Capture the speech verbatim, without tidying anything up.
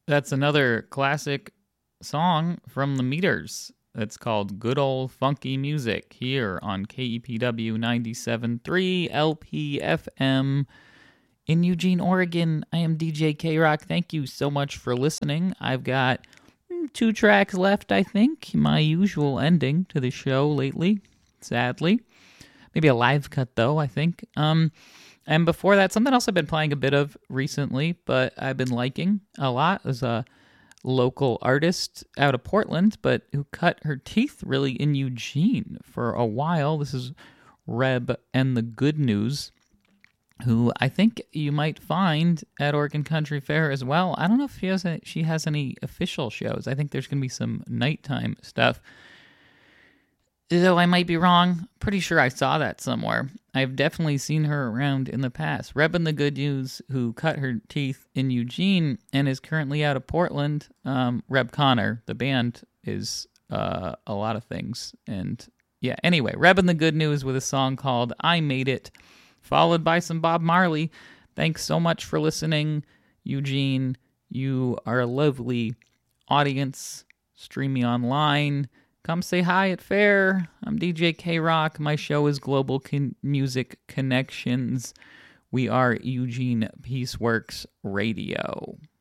That's another classic song from the Meters. It's called Good Old Funky Music here on K E P W ninety-seven point three L P F M in Eugene, Oregon. I am D J K-Rock. Thank you so much for listening. I've got two tracks left, I think. My usual ending to the show lately, sadly. Maybe a live cut, though, I think. Um... And before that, something else I've been playing a bit of recently, but I've been liking a lot, is a local artist out of Portland, but who cut her teeth really in Eugene for a while. This is Reb and the Good News, who I think you might find at Oregon Country Fair as well. I don't know if she has any, she has any official shows. I think there's going to be some nighttime stuff. Though I might be wrong, pretty sure I saw that somewhere. I've definitely seen her around in the past. Reb and the Good News, who cut her teeth in Eugene and is currently out of Portland. Um, Reb Connor, the band, is uh, a lot of things. And yeah, anyway, Reb and the Good News with a song called I Made It, followed by some Bob Marley. Thanks so much for listening, Eugene. You are a lovely audience. Stream me online. Come say hi at Fair. I'm D J K-Rock. My show is Global Con- Music Connections. We are Eugene Peaceworks Radio.